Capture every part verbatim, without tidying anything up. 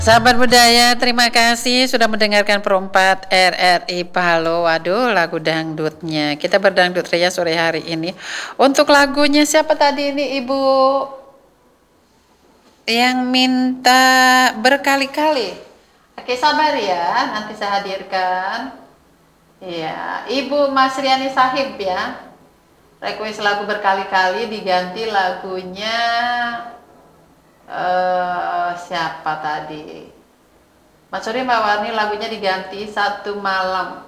Sahabat budaya, terima kasih sudah mendengarkan perempat R R I Palo. Waduh, lagu dangdutnya. Kita berdangdut ria sore hari ini. Untuk lagunya siapa tadi ini Ibu yang minta berkali-kali? Oke, sabar ya, nanti saya hadirkan. Iya, Ibu Mas Riani Sahib ya. Request lagu berkali-kali diganti lagunya eh siapa tadi? Mas Suri Mbak Warni lagunya diganti Satu Malam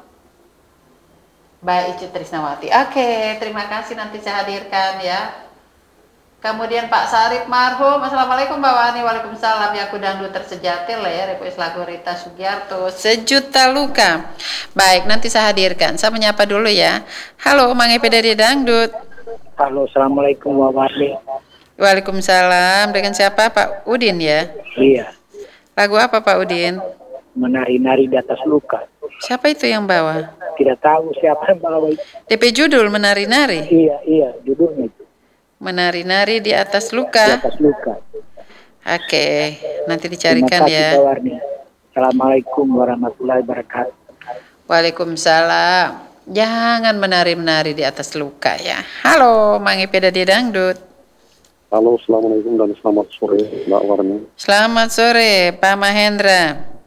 by Icu Trisnawati. Oke, terima kasih, nanti saya hadirkan ya. Kemudian Pak Sarip Marhum, Assalamualaikum Mbak Warni. Waalaikumsalam. Ya aku dangdut tersejati lah ya, request lagu Rita Sugiarto, Sejuta Luka. Baik, nanti saya hadirkan. Saya menyapa dulu ya. Halo, Mang Epe dari Dangdut. Halo, Assalamualaikum Mbak Warni. Waalaikumsalam. Dengan siapa, Pak Udin ya? Iya. Lagu apa Pak Udin? Menari-nari di atas luka. Siapa itu yang bawa? Tidak tahu siapa yang bawa itu. D P judul Menari-nari? Iya, iya, judulnya itu. Menari-nari di atas Di luka. atas luka. Oke, nanti Terima dicarikan kasih ya. Mbak Warni. Assalamualaikum warahmatullahi wabarakatuh. Waalaikumsalam. Jangan menari-menari di atas luka ya. Halo, Mang Ipe dari Dangdut. Halo, Assalamualaikum dan selamat sore Mbak Warni. Selamat sore Pak Mahendra.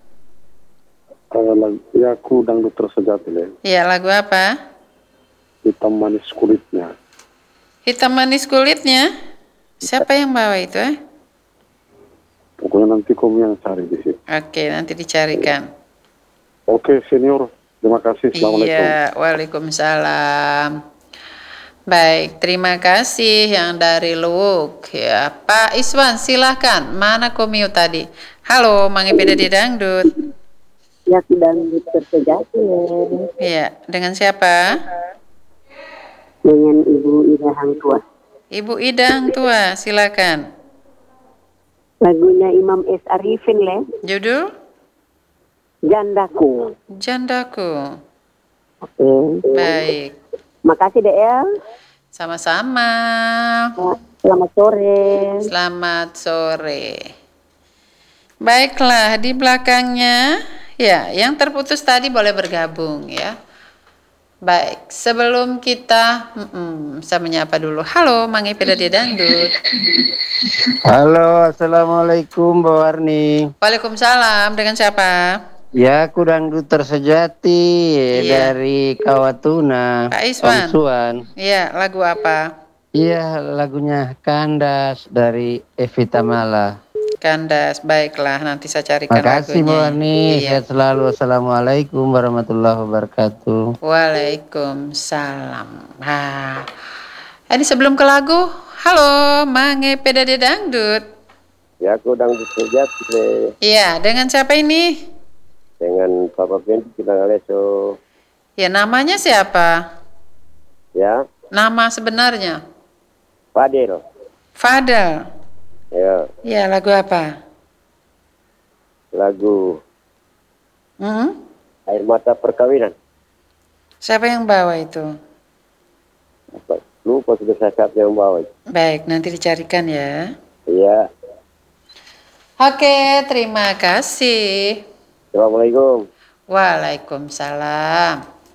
Uh, ya aku dangdut tersejati ya. Iya, lagu apa? Hitam manis kulitnya. Hitam manis kulitnya. Siapa yang bawa itu eh? Pokoknya nanti kamu yang cari di situ. Oke, nanti dicarikan. Oke, senior. Terima kasih. Assalamualaikum. Iya, waalaikumsalam. Baik, terima kasih yang dari Luwuk ya. Pak Iswan, silahkan. Mana komio tadi? Halo, Mang Ipe dari Dangdut. Ya, dangdut tersejati ya. Iya, dengan siapa? Dengan Ibu Ida Hang Tua. Ibu Ida Hang Tua, silakan. Lagunya Imam S. Arifin le. Judul? Jandaku. Jandaku. Oke. Baik. Makasih D L. Sama-sama. Selamat sore. Selamat sore. Baiklah, di belakangnya ya, yang terputus tadi boleh bergabung ya. Baik, sebelum kita mm, saya menyapa dulu. Halo, Mang Ipe dari Dangdut. Halo, Assalamualaikum Mbak Warni. Waalaikumsalam, dengan siapa? Ya, aku dangdut tersejati Iya. dari Kawatuna. Pak Iswan. Suan. Iya, lagu apa? Iya, lagunya Kandas dari Evita Mala. Kandas, baiklah, nanti saya carikan Makasih lagunya. Mbak Warni, Iya. sehat selalu. Assalamualaikum warahmatullahi wabarakatuh. Waalaikumsalam. Nah, ini sebelum ke lagu, halo, Mang Epe dari Dangdut. Ya aku dangdut tersejati le. Iya, dengan siapa ini? Dengan Papa Pendi kita ngaleso. Ya, namanya siapa? Ya, Nama sebenarnya? Fadil. Fadel. Ya, Ya, lagu apa? lagu Hmm? Air Mata Perkawinan. Siapa yang bawa itu? Apa? Lupa sudah saya siapa yang bawa. Baik, nanti dicarikan ya. Iya. Oke, terima kasih. Assalamualaikum. Waalaikumsalam.